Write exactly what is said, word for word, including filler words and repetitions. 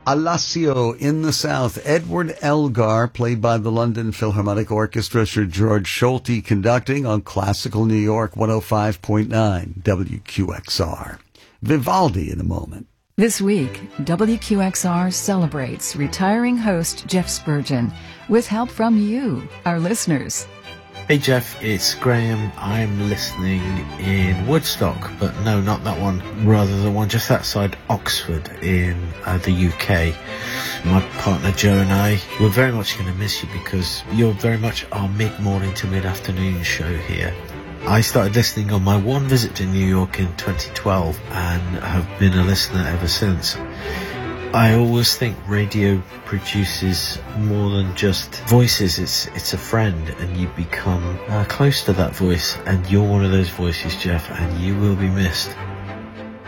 Alassio in the South. Edward Elgar, played by the London Philharmonic Orchestra, Sir George Solti conducting on Classical New York one oh five point nine W Q X R. Vivaldi in a moment. This week, W Q X R celebrates retiring host Jeff Spurgeon with help from you, our listeners. Hey Jeff, it's Graham. I'm listening in Woodstock, but no, not that one, rather the one just outside Oxford in uh, the U K. My partner Joe and I, we're very much going to miss you because you're very much our mid-morning to mid-afternoon show here. I started listening on my one visit to New York in twenty twelve and have been a listener ever since. I always think radio produces more than just voices. It's it's a friend, and you become uh, close to that voice, and you're one of those voices, Jeff, and you will be missed.